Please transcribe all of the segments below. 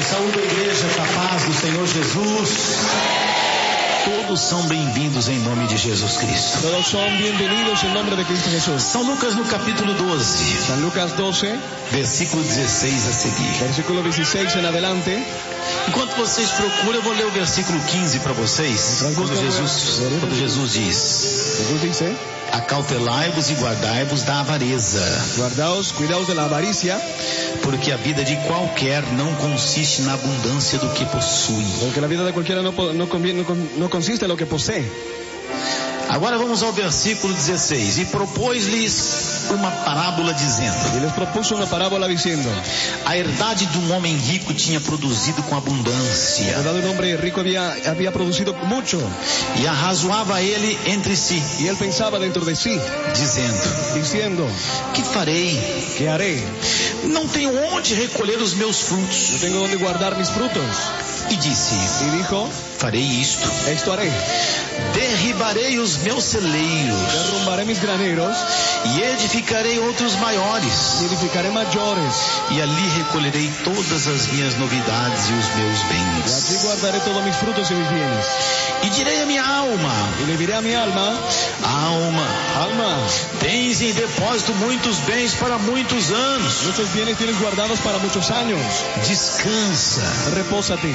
Saúde a igreja, com a paz do Senhor Jesus. Todos são bem-vindos em nome de Jesus Cristo. Todos son bienvenidos en nombre de Cristo Jesús. São Lucas no capítulo 12, San Lucas 12, versículo 16 a seguir. versículo 16 en adelante. Enquanto vocês procuram, eu vou ler o versículo 15 para vocês. Quando Jesus diz: Jesús dice: acautelai-vos e guardai-vos da avareza, guardaos, cuidaos de la avaricia, porque a vida de qualquer não consiste na abundância do que possui. porque la vida de cualquiera no consiste en lo que posee. Agora vamos ao versículo 16. E propôs-lhes uma parábola dizendo: Y les propuso una parábola diciendo: a herdade de um homem rico tinha produzido com la abundância, verdad de un hombre rico había producido mucho, e arrazoava ele entre si, y él pensaba dentro de sí, diciendo: que farei? ¿qué haré? Não tenho onde recolher os meus frutos. No tengo donde guardar mis frutos. E disse: Y dijo: farei isto, esto haré, derribarei os meus celeiros derrumbaré mis graneros e edificarei outros maiores, y edificaré mayores, e ali recolherei todas as minhas novidades e os meus y bens. allí guardaré todos mis frutos y mis bienes. E direi à minha alma: Y le diré a mi alma: alma, alma, tens em depósito muitos bens para muitos anos. muchos bienes tienes guardados para muchos años. Descansa, Repósate,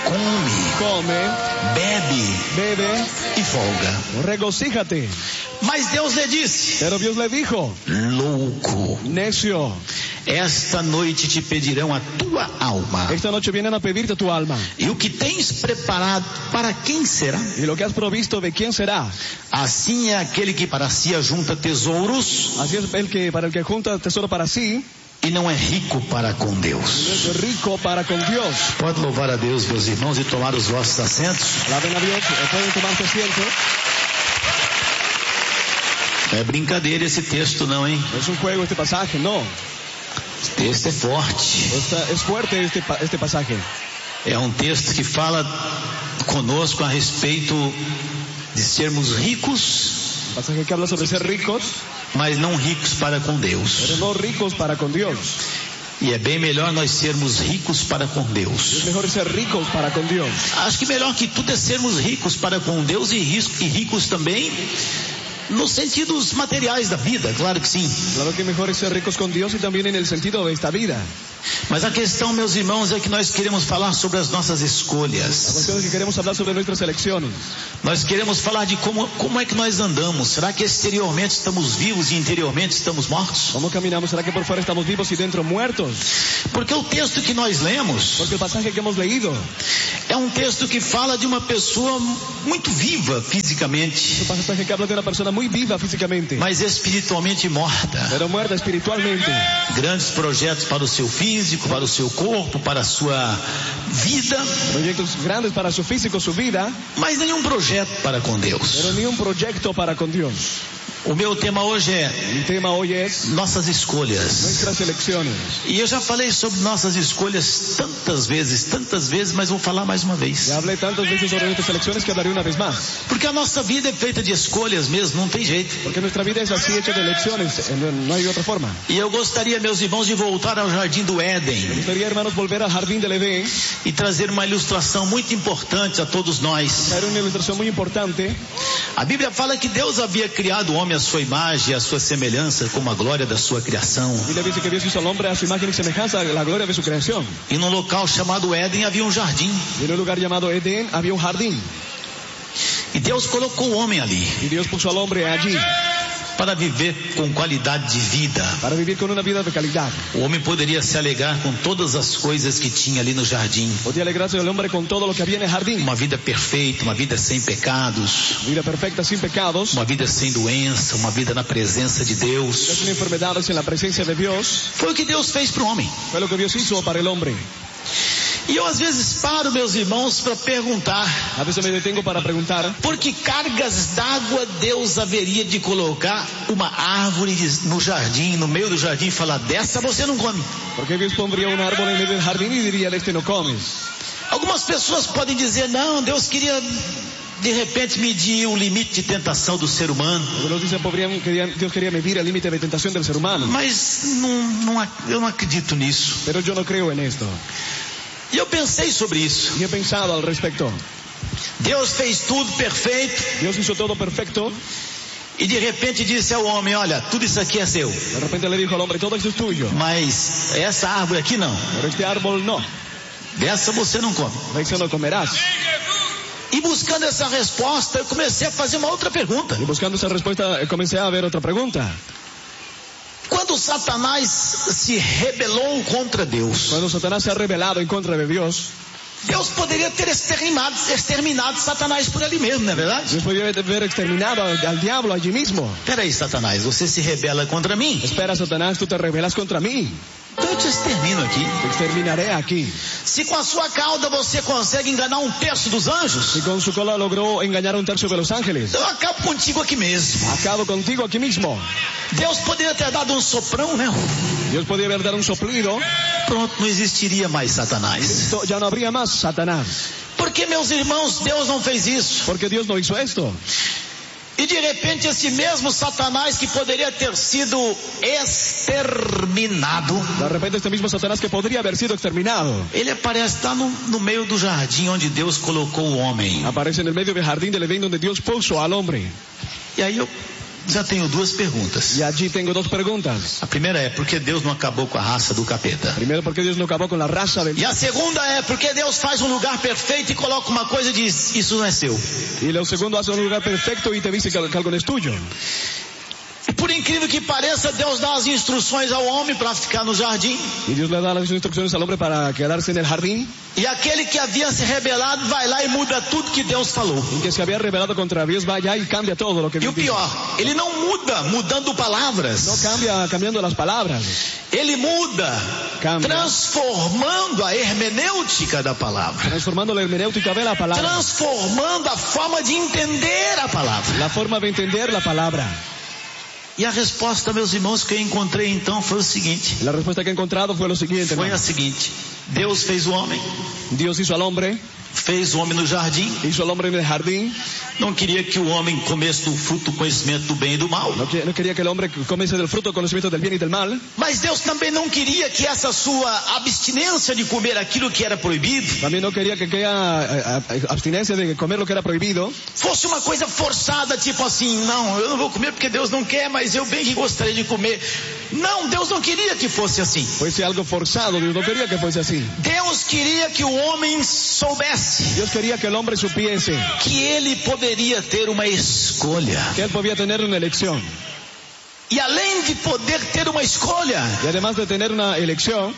come, come, bebe bebe, e folga. regocíjate. Mas Deus lhe disse: Pero Dios le dijo: louco, necio, esta noite te pedirão a tua alma, esta noche vienen a pedirte tu alma. e o que tens preparado, para quem será? Y lo que has provisto, ¿de quién será? Assim é aquele que para si ajunta tesouros Así es para el que junta tesoro para sí, e não é rico para com y Deus. no es rico para con Dios. Pode louvar a Deus, meus irmãos, e tomar os vossos assentos. Alaben a Dios, pueden tomar su asiento. Não é brincadeira esse texto não, hein? No es un juego este pasaje, no. Esse texto é forte. Es fuerte este pasaje. É um texto que fala conosco a respeito de sermos ricos, Un pasaje que habla sobre ser ricos, mas não ricos para com pero Deus. no ricos para con Dios. E é bem melhor nós sermos ricos para com Es Deus. mejor ser ricos para con Dios. Acho que melhor que tudo é sermos ricos para com Deus e ricos também nos sentidos materiais da vida, claro que sim. Claro que mejor es ser ricos con Dios y también en el sentido de esta vida. Mas a questão, meus irmãos, é que nós queremos falar sobre as nossas La escolhas. cuestión es que queremos hablar sobre nuestras elecciones. Nós queremos falar de como é que nós andamos. Será que exteriormente estamos vivos e interiormente estamos mortos? ¿Cómo caminamos? ¿Será que por fuera estamos vivos y dentro muertos? Porque o texto que nós lemos Porque el pasaje que hemos leído é um texto que fala de uma pessoa muito viva fisicamente, es un pasaje que habla de una persona muy viva físicamente, mas espiritualmente morta. pero muerta espiritualmente. Grandes projetos para o seu físico, para o seu corpo, para a sua vida, Proyectos grandes para su físico, su vida, mas nenhum projeto para com Deus. pero ni un proyecto para con Dios. O meu tema hoje é El tema hoy es nossas escolhas. nuestras elecciones. E eu já falei sobre nossas escolhas tantas vezes, mas vou falar mais uma vez. Ya hablé tantas veces sobre nuestras elecciones que hablaré una vez más. Porque a nossa vida é feita de escolhas mesmo, não tem jeito. Porque nuestra vida es así, hecha de elecciones, no hay otra forma. E eu gostaria, meus irmãos, de voltar ao Jardim do Me Éden gustaría, hermanos, volver al jardín del Edén, e trazer uma ilustração muito importante a todos nós. traer una ilustración muy importante. A Bíblia fala que Deus havia criado o homem à sua imagem e à sua semelhança, como a glória da sua criação. La Biblia dice que Dios hizo al hombre a su imagen y semejanza, la gloria de su creación. E num local chamado Éden havia um jardim. Y en un lugar llamado Edén había un jardín. E Deus colocou o homem ali Y Dios puso al hombre allí para viver com qualidade de vida. para vivir con una vida de calidad. O homem poderia se alegrar com todas as coisas que tinha ali no jardim. Podía alegrarse el hombre con todo lo que había en el jardín. Uma vida perfeita, uma vida sem pecados, Vida perfecta, sin pecados, uma vida sem doença, uma vida na presença de Deus. sin enfermedades, en la presencia de Dios. Foi o que Deus fez para o homem. Fue lo que Dios hizo para el hombre. E eu às vezes paro, meus irmãos, para perguntar: A veces me detengo para preguntar, por que cargas d'água Deus haveria de colocar uma árvore no jardim, no meio do jardim, e falar: dessa você não come? ¿por qué Dios pondría un árbol en medio del jardín y diría, de este no comes? Algumas pessoas podem dizer: não, Deus queria de repente medir o limite de tentação do ser humano. Algunos dicen, Dios quería medir el límite de tentación del ser humano. Mas eu não acredito nisso. Pero yo no creo en esto. E eu pensei sobre isso. Y he pensado al respecto. Deus fez tudo perfeito Dios hizo todo perfecto. e de repente disse ao homem, olha, tudo isso aqui é seu, De repente le dijo al hombre, todo esto es tuyo. mas essa árvore aqui não, Pero este árbol no. dessa você não come. De eso no comerás. E buscando essa resposta, eu comecei a fazer uma outra pergunta. Y buscando esa respuesta, comencé a ver otra pregunta. Quando Satanás se rebelou contra Deus, Cuando Satanás se ha rebelado en contra de Dios, Deus poderia ter exterminado Satanás por ali mesmo, não é verdade? Dios podría haber exterminado al diablo allí mismo. Peraí, Satanás, você se rebela contra mim? Espera, Satanás, tú te rebelas contra mí. Então eu te extermino aqui. Te exterminaré aquí. Se com a sua cauda você consegue enganar 1/3 dos anjos, Si con su cola logró engañar a 1/3 de los ángeles, eu acabo contigo aqui mesmo. acabo contigo aquí mismo. Deus poderia ter dado um soprão, né? Dios podría haber dado un soplido. Pronto, não existiria mais Satanás. Ya no habría más Satanás. Porque, meus irmãos, Deus não fez isso. Porque Dios no hizo esto. E de repente esse mesmo Satanás que poderia ter sido exterminado, De repente este mismo Satanás que podría haber sido exterminado, ele aparece lá no meio do jardim onde Deus colocou o homem. aparece en el medio del jardín del Edén donde Dios puso al hombre. E aí eu já tenho duas perguntas. Y allí tengo dos preguntas. A primeira é, por que Deus não acabou com a raça do capeta? Primero, ¿por qué Dios no acabó con la raza del... E a segunda é, por que Deus faz um lugar perfeito e coloca uma coisa e diz, isso não é seu? Y lo segundo, hace un lugar perfecto y te dice que algo no es tuyo. E por incrível que pareça, Deus dá as instruções ao homem para ficar no jardim. Y Dios le da las instrucciones al hombre para quedarse en el jardín. E aquele que havia se rebelado vai lá e muda tudo que Deus falou. Y que se había rebelado contra Dios va allá y cambia todo lo que E Dios o dice. pior, ele não muda mudando palavras. No cambia cambiando las palabras. Ele muda Cambia. transformando a hermenêutica da palavra. Transformando la hermenéutica de la palabra. Transformando a forma de entender a palavra. La forma de entender la palabra. E a resposta, meus irmãos, que eu encontrei então foi o seguinte. La respuesta que he encontrado fue lo siguiente. Foi a hermano. seguinte. Deus fez o homem, Dios hizo al hombre, fez o homem no jardim. hizo al hombre en el jardín. Não queria que o homem comesse do fruto do conhecimento do bem e do mal. No quería que el hombre comiese del fruto conocimiento del bien y del mal. Mas Deus também não queria que essa sua abstinência de comer aquilo que era proibido También no quería que aquella abstinencia de comer lo que era prohibido fosse uma coisa forçada, tipo assim, não, eu não vou comer porque Deus não quer, mas eu bem que gostaria de comer. Não, Deus não queria que fosse assim. fuese algo forzado. Dios no quería que fuese así. Deus queria que o homem soubesse Dios quería que el hombre supiese que ele poderia ter uma escolha. que él podía tener una elección. E além de poder ter uma escolha, Y además de tener una elección,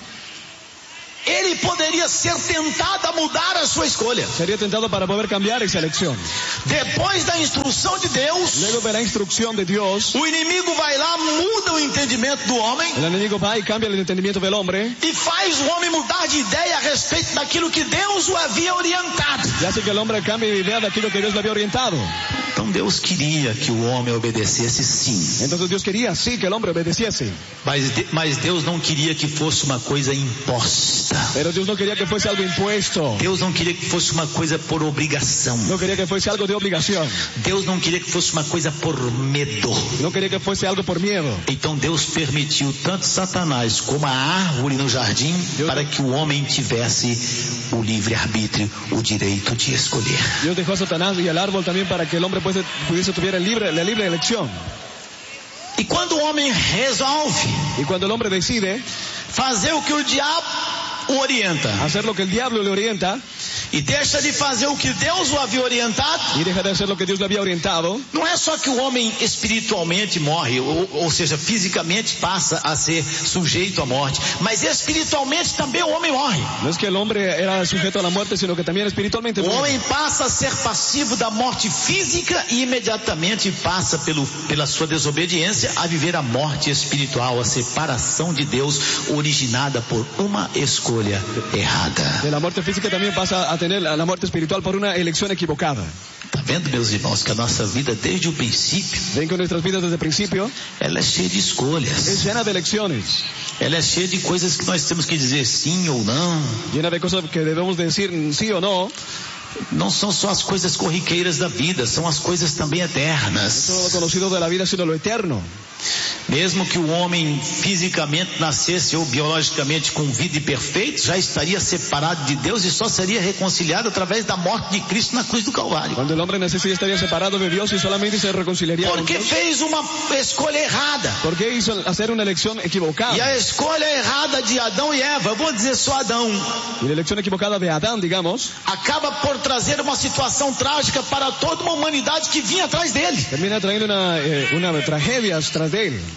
ele poderia ser tentado a mudar a sua escolha. sería tentado para poder cambiar esa elección. Depois da instrução de Deus, Luego de la instrucción de Dios, o inimigo vai lá, muda o entendimento do homem el enemigo va y cambia el entendimiento del hombre e faz o homem mudar de ideia a respeito daquilo que Deus o havia orientado. y hace que el hombre cambie de idea de aquello que Dios le había orientado. Então Deus queria que o homem obedecesse sim. Entonces Dios quería sí que el hombre obedeciese, Mas Deus não queria que fosse uma coisa imposta. pero Dios no quería que fuese algo impuesto. Deus não queria que fosse uma coisa por obrigação. No quería que fuese algo de obligación. Deus não queria que fosse uma coisa por medo. No quería que fuese algo por miedo. Então Deus permitiu tanto Satanás como a árvore no jardim para que o homem tivesse o livre-arbítrio, o direito de escolher. Dios dejó a Satanás y al árbol también para que el hombre pudiese tuviera la libre elección. E quando o homem resolve Y cuando el hombre decide fazer o que o diabo o orienta hacer lo que el diablo le orienta e deixa de fazer o que Deus o havia orientado, y deja de hacer lo que Dios le había orientado, não é só que o homem espiritualmente morre, ou seja, fisicamente passa a ser sujeito à morte, mas espiritualmente também o homem morre. no es que el hombre era sujeto a la muerte, sino que también espiritualmente O muere. homem passa a ser passivo da morte física e imediatamente passa pela sua desobediência a viver a morte espiritual, a separação de Deus originada por uma escolha errada. De la muerte física también pasa a tener la muerte espiritual por una elección equivocada. Tá vendo, meus irmãos, que a nossa vida desde o princípio, Ven que nuestras vidas desde el principio ela é cheia de escolhas. es llena de elecciones, Ela é cheia de coisas que nós temos que dizer sim ou não. llena de cosas que debemos decir sí o no. Não são só as coisas corriqueiras da vida, são as coisas também No es eternas. solo lo conocido de la vida, sino lo eterno. Mesmo que o homem fisicamente nascesse ou biologicamente com vida e perfeito, já estaria separado de Deus e só seria reconciliado através da morte de Cristo na cruz do Calvário. Cuando el hombre naciese ya estaría separado de Dios y solamente se reconciliaría con Porque Dios. fez uma escolha errada. Porque hizo hacer una elección equivocada. E a escolha errada de Adão e Eva, eu vou dizer só Adão, Y la elección equivocada de Adán, digamos, acaba por trazer uma situação trágica para toda uma humanidade que vinha atrás dele. termina trayendo una tragedia tras de él.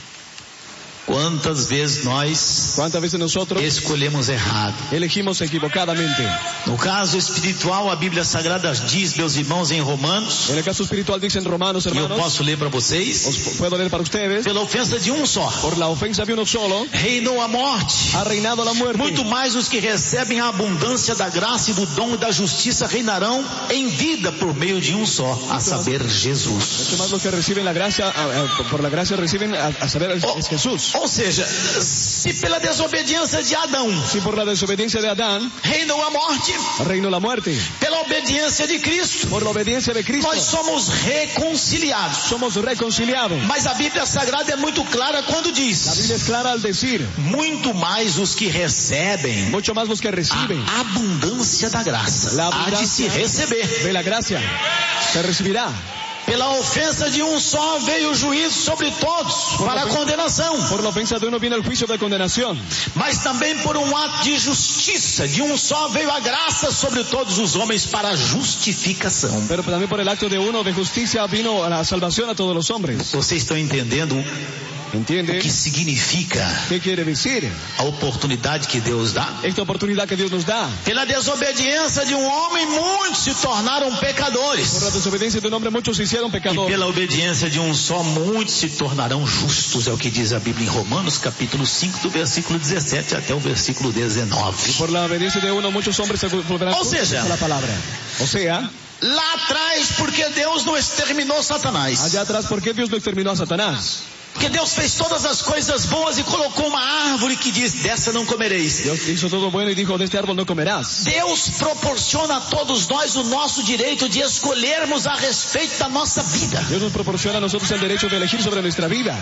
Quantas vezes nós ¿Cuántas veces nosotros escolhemos errado? elegimos equivocadamente? No caso espiritual, a Bíblia Sagrada diz, meus irmãos, em Romanos, En el caso espiritual dicen Romanos, e eu hermanos, posso ler para vocês, os puedo leer para ustedes, pela ofensa de um só, por la ofensa de uno solo, reinou a morte. ha reinado la muerte. Muito mais os que recebem a abundância da graça e do dom e da justiça reinarão em vida por meio de um só, a saber, Jesus. Mucho más los que reciben la gracia, por la gracia reciben a saber es Jesús. Ou seja, se pela desobediência de Adão Si por la desobediencia de Adán reinou a morte, reinó la muerte, pela obediência de Cristo, por la obediencia de Cristo nós somos reconciliados. somos reconciliados. Mas a Bíblia Sagrada é muito clara quando La diz, Biblia es clara al decir, muito mais os que recebem mucho más los que reciben a abundância da graça, la há de se abundancia receber. de la gracia, se recibirá. Pela ofensa de um só veio o juízo sobre todos, para a condenação. Por la ofensa de uno viene el juicio de condenación. Mas também por um ato de justiça de um só veio a graça sobre todos os homens para a justificação. Pero también por el acto de uno de justicia vino la salvación a todos los hombres. Vocês estão entendendo o ¿Entiende? que significa ¿Qué quiere decir? a oportunidade que Deus dá? Esta oportunidad que Dios nos da. Pela desobediência de um homem, muitos se tornaram pecadores. Por la desobediencia de un hombre muchos se hicieron E pecadores. pela obediência de um só, muitos se tornarão justos. É o que diz a Bíblia em Romanos, capítulo 5, do versículo 17 até o versículo 19. Por la obediencia de uno muchos hombres se volverán O justos sea, a la palabra. O sea, Lá atrás, porque Deus não exterminou Satanás. allá atrás, ¿por qué Dios no exterminó a Satanás? Porque Deus fez todas as coisas boas e colocou uma árvore que diz, dessa não comereis. Dios hizo todo bueno y dijo, de este árbol no comerás. Deus proporciona a todos nós o nosso direito de escolhermos a respeito da nossa vida. Dios nos proporciona a nosotros el derecho de elegir sobre nuestra vida.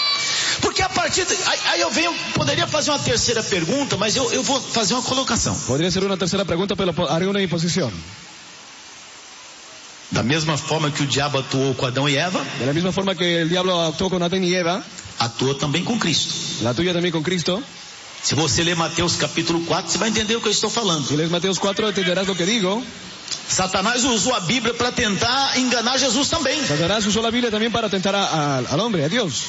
Porque a partir de, aí eu venho, poderia fazer uma terceira pergunta, mas eu vou fazer uma colocação. Podría ser una tercera pregunta, pero haré una imposición. Da mesma forma que o diabo atuou com Adão e Eva, De la misma forma que el diablo actuó con Adán y Eva, atua também com Cristo. la tuya también con Cristo. Se você ler Mateus capítulo 4, você vai entender o que eu estou falando. Si lees Mateos 4 entenderás lo que digo. Satanás usou a Bíblia para tentar enganar Jesus também. Satanás usó la Biblia también para tentar al hombre, a Dios.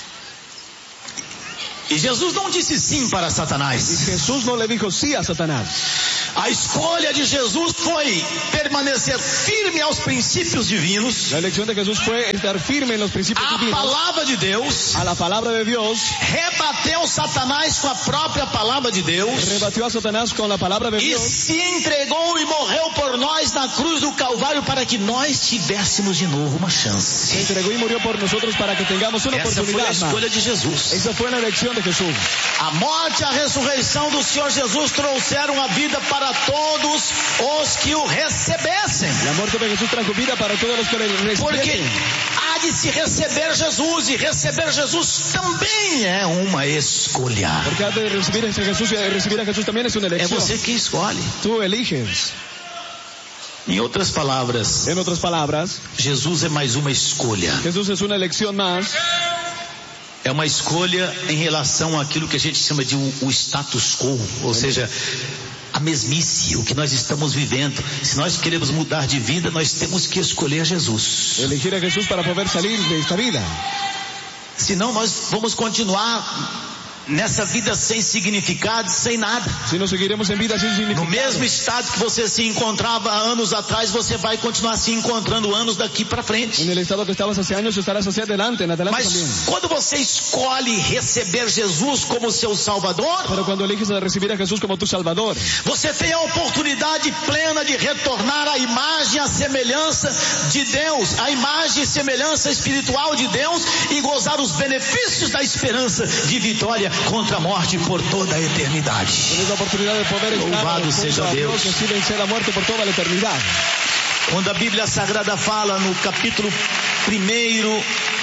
E Jesus não disse sim para Y Satanás. Jesús no le dijo sí a Satanás. A escolha de Jesus foi permanecer firme aos princípios divinos, La elección de Jesús fue estar firme en los principios à divinos, palavra de Deus, a la palabra de Dios, rebateu Satanás com a própria palavra de Deus rebatió a Satanás con la palabra de e Dios se entregou e morreu por nós na cruz do Calvário para que nós tivéssemos de novo uma chance. se entregó y murió por nosotros para que tengamos una Essa foi a oportunidad más. escolha de Jesus. Esa fue la elección de Jesús. A morte e a ressurreição do Senhor Jesus trouxeram a vida para todos os que o recebessem. La muerte de Jesús trajo vida para todos los que le Porque reciben. há de se receber Jesus, e receber Jesus também é uma escolha. Porque antes de recibir a Jesús y recibir a Jesús también es una É elección. você que escolhe. Tú eliges. Em outras palavras, En otras palabras, Jesus é mais uma escolha. Jesús es una elección más. É uma escolha em relação àquilo que a gente chama de o status quo, ou seja, a mesmice, o que nós estamos vivendo. Se nós queremos mudar de vida, nós temos que escolher Jesus. Elegir a Jesús para poder salir de esta vida. Senão nós vamos continuar nessa vida sem significado, sem nada. Si no seguiremos en vida sin No significado. mesmo estado que você se encontrava há anos atrás, você vai continuar se encontrando anos daqui para frente. En el estado que estabas hace años estarás hacia adelante, en adelante Mas también. quando você escolhe receber Jesus como seu Salvador, Pero cuando eliges a recibir a Jesús como tu Salvador, você tem a oportunidade plena de retornar à imagem e à semelhança de Deus, a imagem e semelhança espiritual de Deus, e gozar os benefícios da esperança de vitória contra a morte por toda a eternidade. tienes la oportunidad de poder estar Louvado seja junto a Deus. Dios, que así vencer a muerte por toda la eternidad. Quando a Bíblia Sagrada fala no capítulo 1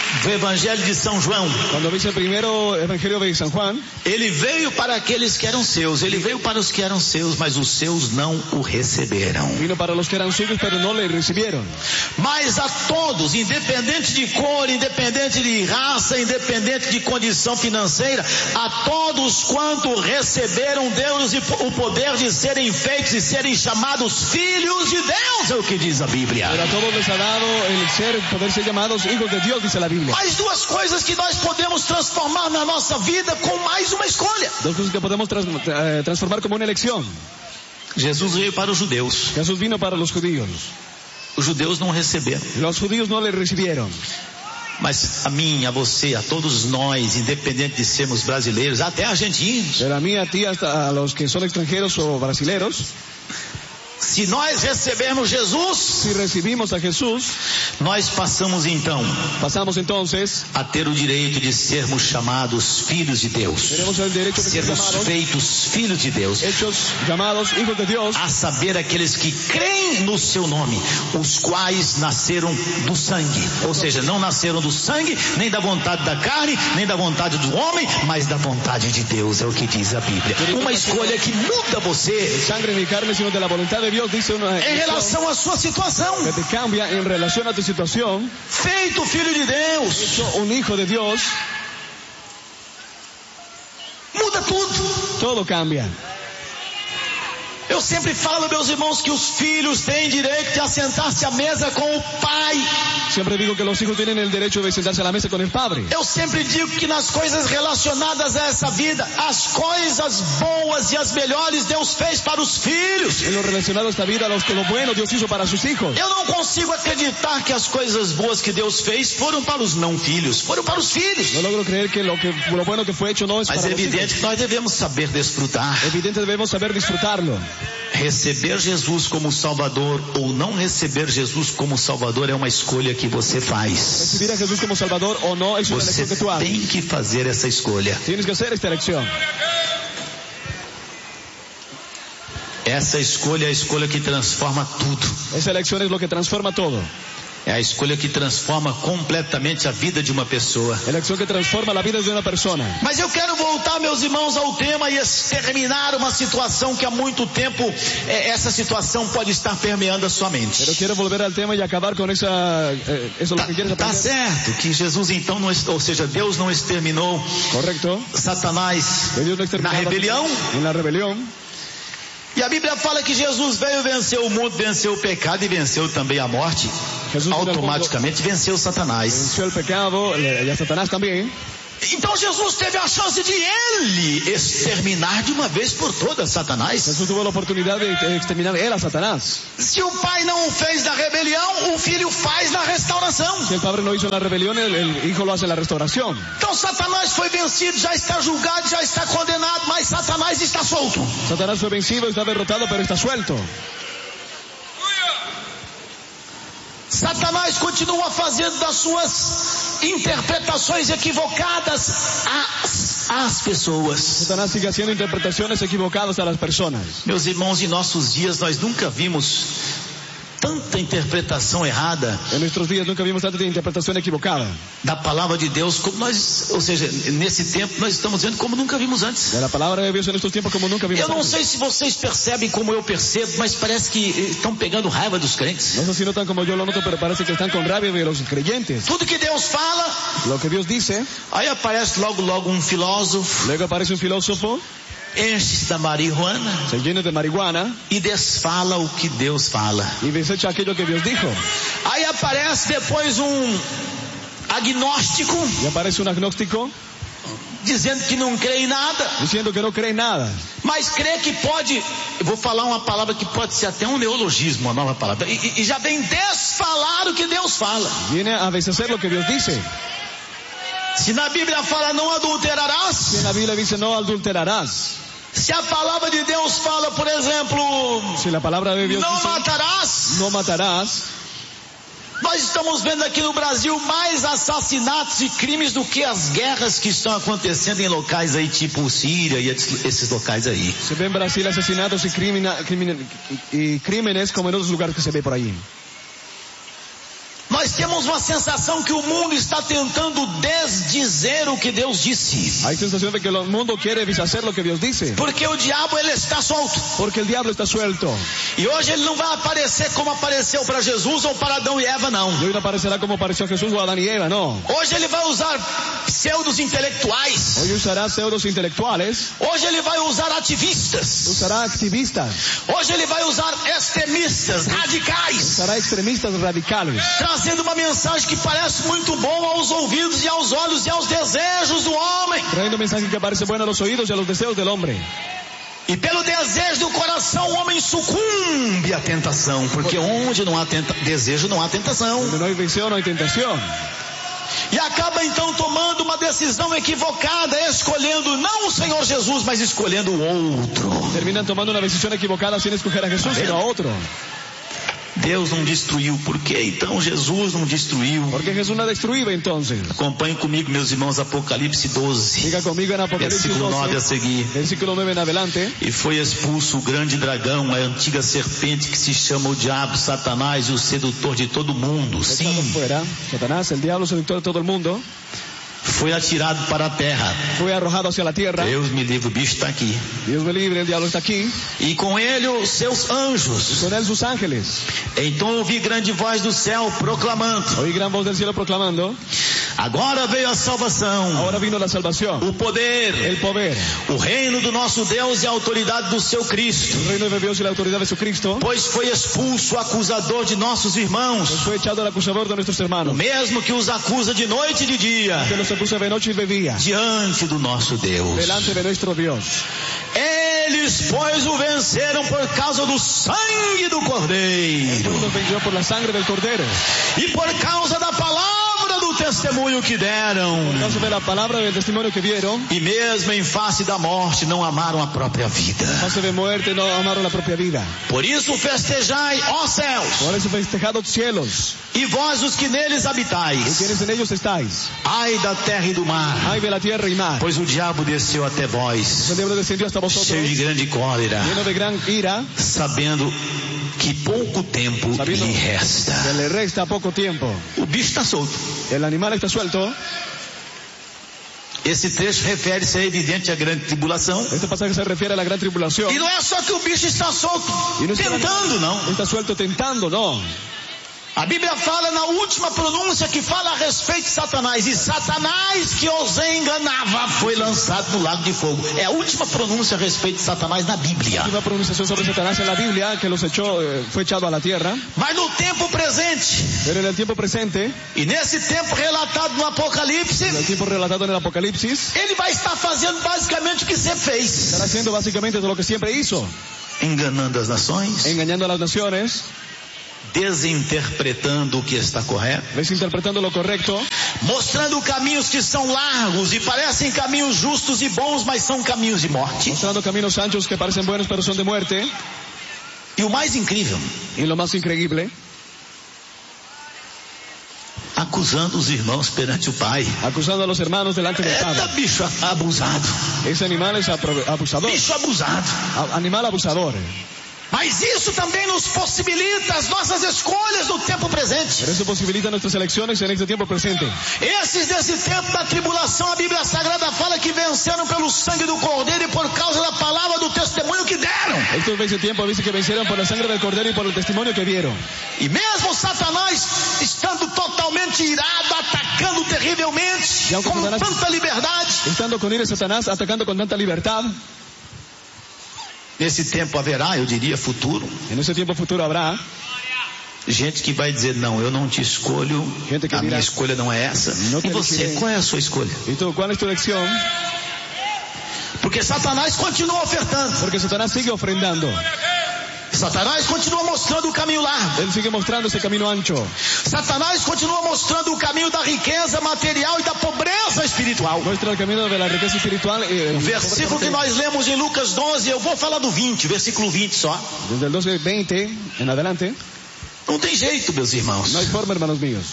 do Evangelho de São João. Cuando dice el primero Evangelio de San Juan, Ele veio para aqueles que eram seus, ele veio para os que eram seus, mas os seus não o receberam. vino para los que eran suyos, pero no le recibieron. Mas a todos, independente de cor, independente de raça, independente de condição financeira, a todos quanto receberam Deus e o poder de serem feitos e serem chamados filhos de Deus, é o que diz a Bíblia. Pero a todos les ha dado el poder ser llamados hijos de Dios, dice la Biblia. Mais duas coisas que nós podemos transformar na nossa vida com mais uma escolha. Dos cosas que podemos transformar como una elección. Jesus veio para os judeus. Jesús vino para los judíos. Os judeus não receberam. Los judíos no le recibieron. Mas a mim, a você, a todos nós, independente de sermos brasileiros, até argentinos, Pero a mí, a ti, hasta a los que son extranjeros o brasileros, se nós recebermos Jesus, si recibimos a Jesús, nós passamos então pasamos entonces, a ter o direito de sermos chamados filhos de Deus, tenemos el derecho de ser sermos llamados, feitos filhos de Deus, hechos llamados hijos de Dios, a saber aqueles que creem no seu nome, os quais nasceram do sangue, ou seja, não nasceram do sangue, nem da vontade da carne, nem da vontade do homem, mas da vontade de Deus, é o que diz a Bíblia. Uma escolha que muda você sangre ni carne, sino de la voluntad de Dios, dice una em relação à sua situação. que te cambia en relación a tu situación, Feito filho de Deus, hecho un hijo de Dios, muda tudo. todo cambia. Eu sempre falo, meus irmãos, que os filhos têm direito de assentar-se à mesa com o pai. Siempre digo que los hijos tienen el derecho de sentarse a la mesa con el padre. Eu sempre digo que nas coisas relacionadas a essa vida, as coisas boas e as melhores Deus fez para os filhos. En lo relacionado a esta vida, lo bueno Dios hizo para sus hijos. Eu não consigo acreditar que as coisas boas que Deus fez foram para os não filhos, foram para os filhos. No logro creer que lo bueno que fue hecho no es Mas para é los hijos. evidente que nós devemos saber desfrutar. Evidente debemos saber disfrutarlo. Receber Jesus como Salvador ou não receber Jesus como Salvador é uma escolha que você faz. Recibir a Jesús como Salvador o no es una Você elección que tú haces. tem que fazer essa escolha. Tienes que hacer esta elección. Essa escolha é a escolha que transforma tudo. Esa elección es lo que transforma todo. É a escolha que transforma completamente a vida de uma pessoa. Elección que transforma la vida de una persona. Mas eu quero voltar, meus irmãos, ao tema e exterminar uma situação que há muito tempo, essa situação pode estar permeando a sua mente. Pero quiero volver al tema y acabar con eso es lo que quieres Tá aprender. certo que Jesus então, ou seja, Deus não exterminou Correcto. Satanás Que Dios no exterminó na rebelião. en la rebelión. E a Bíblia fala que Jesus veio, venceu o mundo, venceu o pecado e venceu também a morte. Jesús Automaticamente venceu Satanás. venció el pecado y a Satanás también. Então Jesus teve a chance de ele exterminar de uma vez por todas Satanás. Jesús tuvo la oportunidad de exterminar él a Satanás. Se o pai não o fez na rebelião, o filho faz na restauração. Si el padre lo hizo en la rebelión, el hijo lo hace en la restauración. Então Satanás foi vencido, já está julgado, já está condenado, mas Satanás está solto. Satanás fue vencido, está derrotado, pero está suelto. Satanás continua fazendo das suas interpretações equivocadas às pessoas. Satanás sigue haciendo interpretaciones equivocadas a las personas. Meus irmãos, em nossos dias nós nunca vimos tanta interpretação errada En nuestros días nunca vimos tanta interpretación equivocada da palavra de Deus como nós, ou seja, nesse tempo nós estamos vendo como nunca vimos antes. de la palabra de Dios en estos tiempos como nunca vimos Eu não antes. sei se vocês percebem como eu percebo, mas parece que estão pegando raiva dos crentes. No sé si notan como yo lo noto, pero parece que están con rabia de los creyentes. Tudo que Deus fala, Lo que Dios dice, aí aparece logo um filósofo, luego aparece un filósofo, enche da marihuana se llena de marihuana e desfala o que Deus fala. y desecha aquello que Dios dijo. Aí aparece depois um agnóstico Y aparece un agnóstico dizendo que não crê em nada, diciendo que no cree en nada. mas crê que pode, eu vou falar uma palavra que pode ser até um neologismo, uma nova palavra, e já vem desfalar o que Deus fala. Viene a deshacer lo que Dios dice. Se na Bíblia fala não Si adulterarás, en la Biblia dice no adulterarás. se a palavra de Deus fala, por exemplo, Si la palabra de Dios não dice matarás, no matarás, nós estamos vendo aqui no Brasil mais assassinatos e crimes do que as guerras que estão acontecendo em locais aí tipo Síria e esses locais aí. se ve en Brasil asesinatos y crímenes como en otros lugares que se ve por ahí. Nós temos uma sensação que o mundo está tentando desdizer o que Deus disse. Hay sensación de que el mundo quiere deshacer lo que Dios dice. Porque o diabo, ele está solto. Porque el diablo está suelto. E hoje ele não vai aparecer como apareceu para Jesus ou para Adão e Eva, não. Y hoy no aparecerá como apareció Jesús o Adán y Eva, no. Hoje ele vai usar pseudos intelectuais. Hoy usará pseudos intelectuales. Hoje ele vai usar ativistas. Usará activistas. Hoje ele vai usar extremistas, radicais. Usará extremistas radicales. Trazendo uma mensagem que parece muito boa aos ouvidos e aos olhos e aos desejos do homem. Trayendo un mensaje que parece bueno a los oídos y a los deseos del hombre. E pelo desejo do coração o homem sucumbe à tentação. Porque onde não há desejo não há tentação. Donde no hay deseo, no hay tentación. E acaba então tomando uma decisão equivocada, escolhendo não o Senhor Jesus, mas escolhendo o outro. Terminan tomando una decisión equivocada sin escoger a Jesús, sino a otro. Deus não destruiu, por que então Jesus não destruiu? Porque Jesús no destruiba entonces. Acompanhe comigo, meus irmãos, Apocalipse 12. Diga conmigo en Apocalipsis Versículo 9 a 12, seguir. versículo 9 en adelante. E foi expulso o grande dragão, a antiga serpente que se chama o diabo, Satanás, e o sedutor de todo mundo. Echado Sim, fuera, Satanás, el diablo seductor de todo el mundo, foi atirado para a terra. fue arrojado hacia la tierra. Deus me livre, o bicho está aqui. Dios me libre, el diablo está aquí. E com ele os seus anjos. Con él sus ángeles. Então ouvi grande voz do céu proclamando: Oí gran voz del cielo proclamando: agora veio a salvação, ahora vino la salvación, o poder, el poder, o reino do nosso Deus e a autoridade do seu Cristo. el reino de Dios y la autoridad de su Cristo. Pois foi expulso o acusador de nossos irmãos, Pues fue echado el acusador de nuestros o hermanos, mesmo que os acusa de noite e de dia, que los acusa de noche y de día, diante do nosso Deus. delante de nuestro Dios. Eles, pois, o venceram por causa do sangue do Cordeiro Él nos venció por la sangre del Cordero, e por causa da palavra do testemunho que deram. por causa de la palabra del testimonio que dieron. E mesmo em face da morte não amaram a própria vida. Fase de muerte no amaron la propia vida. Por isso festejai, ó céus, Por eso festejados cielos, e vós os que neles y habitais. quienes en ellos estáis. Ai da terra e do mar, Ay de la tierra y mar. pois o diabo desceu até vós, El diablo descendió hasta vosotros, cheio de grande cólera, lleno de gran ira, sabendo que pouco tempo Sabiendo lhe resta. que le resta poco tiempo. O bicho está solto. El animal está suelto. Esse trecho refere-se, é evidente, à grande tribulação. Este pasaje se refiere a la gran tribulación. E não é só que o bicho está solto, Y no es que el tentando, animal não. está suelto tentando, no. A Bíblia fala na última pronúncia que fala a respeito de Satanás. E Satanás, que os enganava, foi lançado no lago de fogo. É a última pronúncia a respeito de Satanás na Bíblia. Hay una pronunciación sobre Satanás en la Biblia que los echó, fue echado a la tierra. Mas no tempo presente, Pero en el tiempo presente, e nesse tempo relatado no Apocalipse, en el tiempo relatado en el Apocalipsis, ele vai estar fazendo basicamente o que sempre fez. estará haciendo básicamente todo lo que siempre hizo, Enganando as nações, engañando a las naciones, desinterpretando o que está correto, desinterpretando lo correcto, mostrando caminhos que são largos e parecem caminhos justos e bons, mas são caminhos de morte. mostrando caminos anchos que parecen buenos pero son de muerte. E o mais incrível, Y lo más increíble, acusando os irmãos perante o Pai. acusando a los hermanos delante del Eita, Padre. bicho abusado. Ese animal es abusador, Bicho abusado. animal abusador. Mas isso também nos possibilita as nossas escolhas no tempo presente. Pero eso posibilita nuestras elecciones en este tiempo presente. Esses desse tempo da tribulação, a Bíblia Sagrada fala que venceram pelo sangue do Cordeiro e por causa da palavra do testemunho que deram. Estos de ese tiempo dice que vencieron por la sangre del Cordero y por el testimonio que dieron. E mesmo Satanás estando totalmente irado, atacando terrivelmente, E aunque com Satanás- tanta liberdade, Estando con ira Satanás, atacando con tanta libertad, nesse tempo haverá, eu diria, futuro, en ese tiempo futuro habrá gente que vai dizer, não, eu não te escolho, Gente que a minha dirá, escolha não é essa. "No te E você, elegiré". qual é a sua escolha? ¿Y tú cuál es tu elección? Porque Satanás continua ofertando. Porque Satanás sigue ofrendando. Satanás continua mostrando o caminho largo. Él sigue mostrando ese camino ancho. Satanás continua mostrando o caminho da riqueza material e da pobreza espiritual. Muestra el camino de la riqueza espiritual. O versículo que nós lemos em Lucas 12, eu vou falar do 20, versículo 20 só. Desde el 12:20 en adelante, Não tem jeito, meus irmãos. no hay forma, hermanos míos.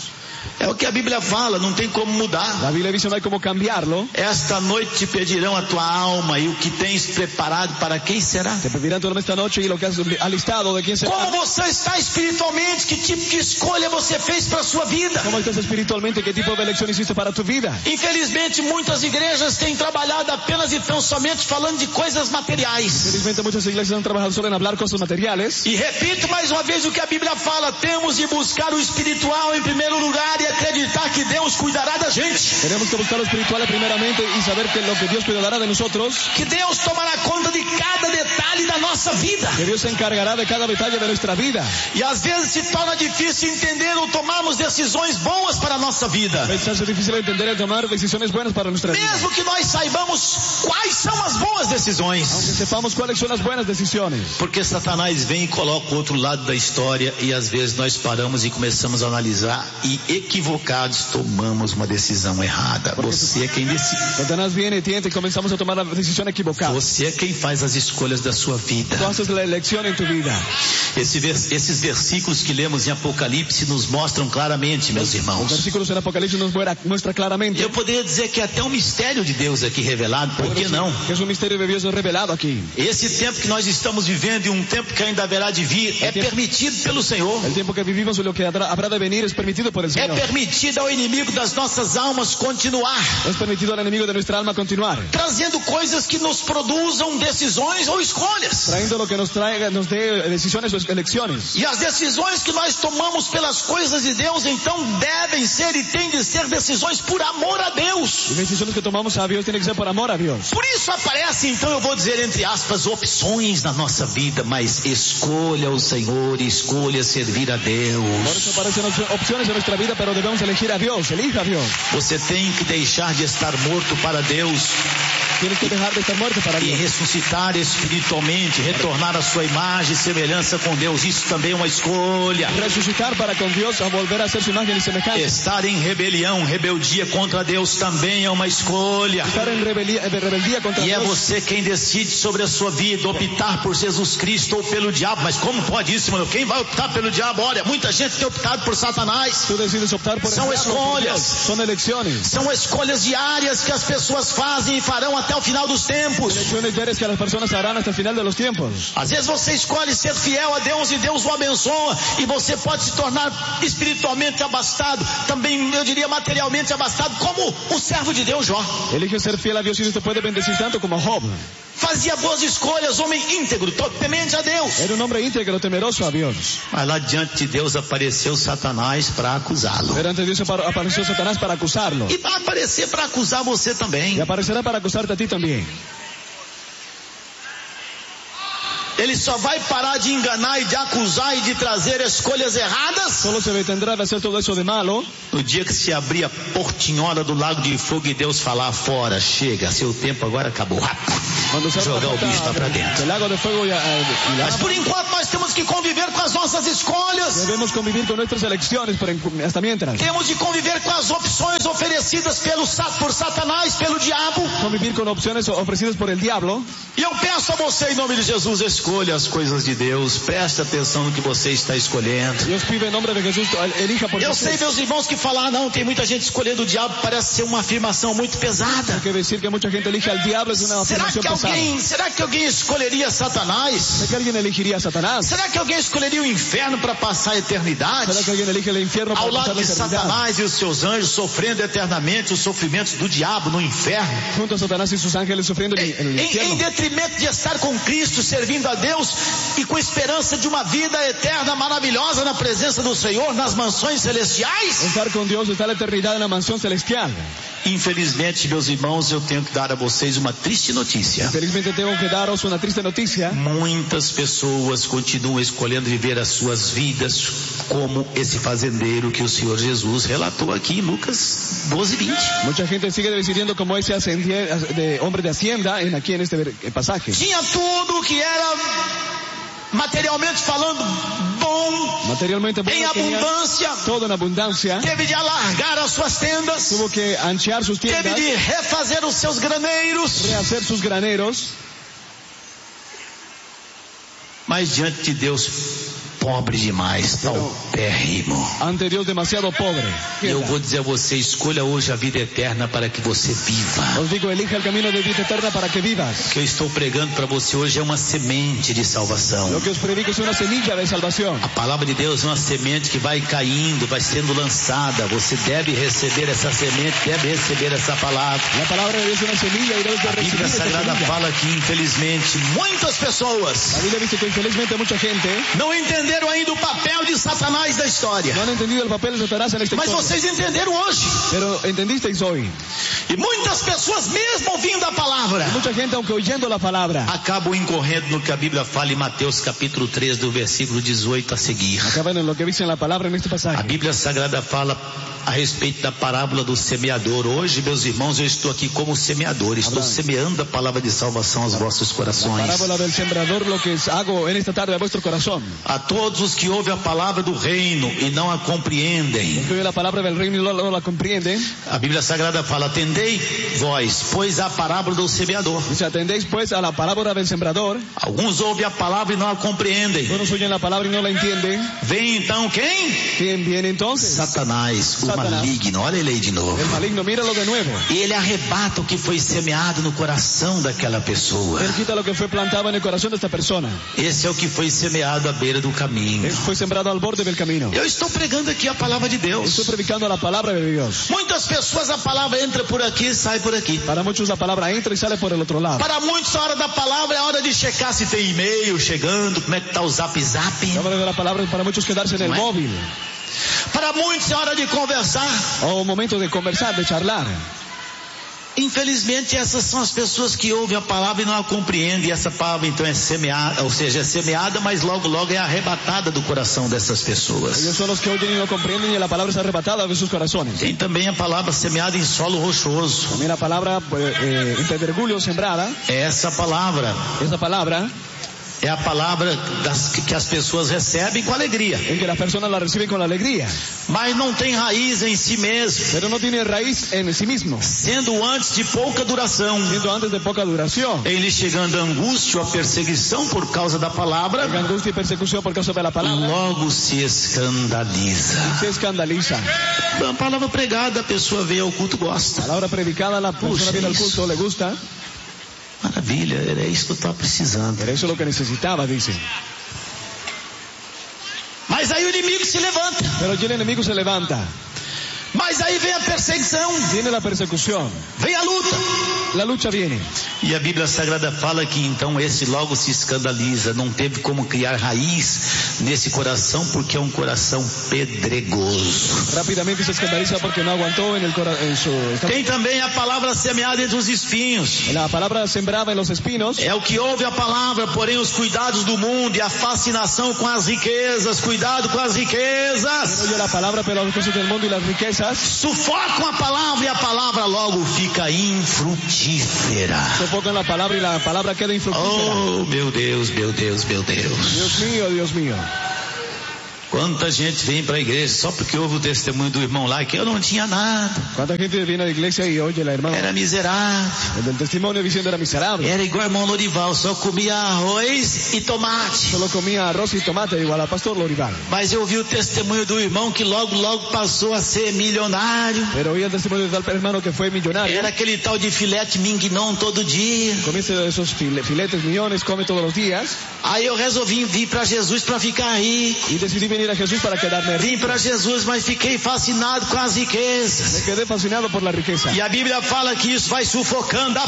É o que a Bíblia fala, não tem como mudar. La Biblia dice no hay como cambiarlo. Esta noite te pedirão a tua alma e o que tens preparado para quem será? Te pedirán tu alma esta noche y lo que has alistado de quién será. Como você está espiritualmente? Que tipo de escolha você fez para a sua vida? ¿Cómo estás espiritualmente? ¿Qué tipo de elección hiciste para tu vida? Infelizmente, muitas igrejas têm trabalhado apenas e tão somente falando de coisas materiais. Felizmente muchas iglesias han trabajado solo en hablar cosas materiales. E repito mais uma vez o que a Bíblia fala: temos de buscar o espiritual em primeiro lugar e acreditar que Deus cuidará da gente. Tenemos que buscar lo espiritual primeramente y saber que lo que Dios cuidará de nosotros. Que Deus tomará conta de cada detalhe da nossa vida. Que Dios se encargará de cada detalle de nuestra vida. E às vezes se torna difícil entender ou tomarmos decisões boas para a nossa vida. Es difícil entender y tomar decisiones buenas para nuestra vida. Mesmo que nós saibamos quais são as boas decisões. Aunque sepamos cuáles son las buenas decisiones. Porque Satanás vem e coloca o outro lado da história e às vezes nós paramos e começamos a analisar e equivocados tomamos uma decisão errada. Você é quem decide. Satanás viene, tienta y comenzamos a tomar la decisión equivocada. Você é quem faz as escolhas da sua vida. Tú haces la elección en tu vida. Esses versículos que lemos em Apocalipse nos mostram claramente, meus irmãos. Os versículos en Apocalipsis nos muestra claramente. Eu poderia dizer que é até um mistério de Deus aqui revelado, por que não? Que es un misterio de Dios revelado aquí. Esse tempo que nós estamos vivendo e um tempo que ainda haverá de vir é permitido pelo Senhor. El tiempo que vivimos y lo que habrá de venir es permitido por el É Señor. permitido ao inimigo das nossas almas continuar, Es permitido al enemigo de nuestra alma continuar. trazendo coisas que nos produzam decisões ou escolhas. Trayendo lo que nos traiga, nos dé decisiones o elecciones. E as decisões que nós tomamos pelas coisas de Deus, então devem ser e têm de ser decisões por amor a Deus. Y las decisiones que tomamos a Dios tienen que ser por amor a Dios. Por isso aparece, então, eu vou dizer entre aspas, opções na nossa vida, mas escolha o Senhor e escolha servir a Por Deus. eso aparecen opciones en nuestra vida, pero debemos elegir a Dios. Elija a Dios. Você tem que deixar de estar morto para Deus Tienes que dejar de estar muerto para e Dios. ressuscitar espiritualmente, retornar à sua imagem e semelhança com Deus. Isso também é uma escolha. Resucitar para con Dios, a volver a ser su imagen y semejanza. Estar em rebeldia contra Deus também é uma escolha. Estar en rebeldía contra E é Dios. você quem decide sobre a sua vida, optar por Jesus Cristo ou pelo diabo. Mas como pode isso, mano? Quem vai optar pelo diabo? Olha, muita gente tem optado por Satanás. Tú decides optar por el São diablo, por escolhas. Dios. Son elecciones. São escolhas diárias que as pessoas fazem e farão até o final dos tempos. Elecciones diarias que las personas harán hasta el final de los tiempos. Às vezes você escolhe ser fiel a Deus e Deus o abençoa e você pode se tornar espiritualmente abastado, também eu diria materialmente abastado, como o servo de Deus Jó. Elige ser fiel a Dios y Dios te puede bendecir tanto como Job. Fazia boas escolhas, homem íntegro, temente a Deus. Era un hombre íntegro, temeroso a Dios. Mas lá diante de Deus apareceu Satanás para acusá-lo. Pero ante Dios apareció Satanás para acusarlo. E vai aparecer para acusar você também. Y aparecerá para acusarte a ti también. Ele só vai parar de enganar e de acusar e de trazer escolhas erradas Solo se detendrá de hacer todo eso de malo no dia que se abrir a portinhola do lago de fogo e Deus falar: fora, chega, seu tempo agora acabou. cuando se abra Jogar la o bicho lá puerta para dentro. del lago de fuego y la Mas por enquanto nós temos que conviver com as nossas escolhas. debemos convivir con nuestras elecciones hasta mientras. Temos de conviver com as opções oferecidas por Satanás, pelo diabo. Convivir con opciones ofrecidas por el diablo. E eu peço a você, em nome de Jesus, escolha as coisas de Deus. Preste atenção no que você está escolhendo. Dios pide en nombre de Jesús, elija por Eu sei, meus irmãos, que falar não, tem muita gente escolhendo o diabo, parece ser uma afirmação muito pesada. que decir que mucha gente elige al diablo es una afirmación pesada. Será que alguém escolheria Satanás? ¿Será que alguien elegiría a Satanás? Será que alguém escolheria o inferno para passar a eternidade? ¿Será que alguien elige el infierno para Ao pasar lado la de eternidad? Satanás e os seus anjos sofrendo eternamente os sofrimentos do diabo no inferno. Junto a Satanás y sus ángeles sufriendo en el Em infierno. detrimento de estar com Cristo, servindo a Deus e com esperança de uma vida eterna maravilhosa na presença do Senhor, nas mansões celestiais. Estar con Dios, estar la eternidad en la mansión celestial. Infelizmente, meus irmãos, eu tenho que dar a vocês uma triste notícia. Felizmente tengo que daros una triste noticia. Muitas pessoas continuam escolhendo viver as suas vidas como esse fazendeiro que o Senhor Jesus relatou aqui em Lucas 12:20. Mucha gente sigue decidiendo como ese de hombre de hacienda aquí en este pasaje. Tinha tudo que era materialmente falando bom, Materialmente em bueno, tenía abundância. todo en abundancia. Teve de alargar as suas tendas, Tuvo que anchear sus teve tiendas, de refazer os seus graneiros. rehacer sus graneros. Mas diante de Deus, pobre demais, paupérrimo. Ante Dios demasiado pobre. E eu vou dizer a você, escolha hoje a vida eterna para que você viva. Os digo, elija el camino de vida eterna para que vivas. O que eu estou pregando para você hoje é uma semente de salvação. Lo que os predico es una semilla de salvación. A palavra de Deus é uma semente que vai caindo, vai sendo lançada. Você deve receber essa semente, deve receber essa palavra. La palabra de Dios es una semilla y debes de A recibir Bíblia esa Sagrada semilla. fala que, infelizmente, muitas pessoas La Biblia dice que infelizmente mucha gente não entenderam ainda o papel de Satanás da história. no han entendido el papel de Satanás en esta Mas historia. vocês entenderam hoje. Pero entendisteis hoy. E muitas pessoas, mesmo ouvindo a palavra, Mucha gente, aunque oyendo la palabra, acabam incorrendo no que a Bíblia fala em Mateus capítulo 3, do versículo 18 a seguir. acaban en lo que dice en la palabra en este A pasaje. Bíblia Sagrada fala a respeito da parábola do semeador. Hoje, meus irmãos, eu estou aqui como semeador. Estou semeando a palavra de salvação aos vossos La corações. parábola del sembrador, lo que hago en esta tarde a vuestro corazón. A todos os que ouvem a palavra do reino e não a compreendem. Los que oyen la palabra del reino y no la comprenden, A Bíblia Sagrada fala, atendei vós, pois a parábola do semeador. dice, atendéis pues a la parábola del sembrador. Alguns ouvem a palavra e não a compreendem. Algunos oyen la palabra y no la entienden. Vem então quem? ¿Quién viene entonces? Satanás, o Satanás. maligno. Olha ele aí de novo. El maligno, míralo de nuevo. E ele arrebata o que foi semeado no coração daquela pessoa. Él quita lo que fue plantado en el corazón de esta persona. Esse é o que foi semeado à beira do caminho. Él fue sembrado al borde del camino. Eu estou pregando aqui a palavra de Deus. Estoy predicando la palabra de Dios. Muitas pessoas a palavra entra por aqui e sai por aqui. Para muchos la palabra entra y sale por el otro lado. Para muitos a hora da palavra é a hora de checar se tem e-mail chegando, como é que está o zap zap. La hora de la palabra es para muchos quedarse en el ¿No es? móvil. Para muitos é hora de conversar. O un momento de conversar, de charlar. Infelizmente essas são as pessoas que ouvem a palavra e não a compreendem. E essa palavra então é semeada, ou seja, é semeada, mas logo logo é arrebatada do coração dessas pessoas. Ellos son los que oyen y no comprenden y la palabra es arrebatada de sus corazones. Tem também a palavra semeada em solo rochoso. También la palabra en pedregulho sembrada. Essa palavra Esa palabra é a palavra que as pessoas recebem com alegria, en que las personas la reciben con alegría. mas não tem raiz em si mesmo, Pero no tiene raíz en sí mismo. sendo antes de pouca duração, Siendo antes de poca duración. em lhe chegando a angústia ou a perseguição por causa da palavra, En angustia y persecución por causa de la palabra. logo se escandaliza. Se escandaliza. A palavra pregada, a pessoa vê ao culto, gosta. Palabra predicada, la persona viene al culto, le gusta. Maravilha, era isso que eu estava precisando. Era eso lo que necesitaba, dice. Mas aí o inimigo se levanta, Pero allí el enemigo se levanta. mas aí vem a perseguição, Viene la persecución. vem a luta. La lucha viene. E a Bíblia Sagrada fala que então esse logo se escandaliza, não teve como criar raiz nesse coração porque é um coração pedregoso. Rápidamente se escandaliza porque no aguantó en su... Tem também a palavra semeada entre os espinhos. La palabra sembrada en los espinos. É o que ouve a palavra, porém os cuidados do mundo e a fascinação com as riquezas, cuidado com as riquezas, Oye la palabra, pero las cosas del mundo y las riquezas sufocam a palavra e a palavra logo fica infrutífera. sofocan la palabra y la palabra queda infructífera. Oh, meu Deus, meu Deus, meu Deus. Dios mío, Dios mío. Quanta gente vem para a igreja só porque ouve o testemunho do irmão lá que eu não tinha nada, ¿Cuánta gente viene a la iglesia y oye la hermana? era miserável, El del testimonio diciendo era miserable. era igual irmão Lorival, só comia arroz e tomate. Solo comía arroz y tomate igual al pastor Lorival. Mas eu vi o testemunho do irmão que logo passou a ser milionário. Pero oí el testimonio de tal hermano que fue millonario. Era aquele tal de filete mignon todo dia. Comienza esos filetes millones, come todos los días. Aí eu resolvi vir para Jesus para ficar rico. Y decidí venir a Jesús para quedarme Vim rico. para Jesus, mas fiquei fascinado com as riquezas. Me quedé fascinado por la riqueza. E a Bíblia fala que isso vai sufocando a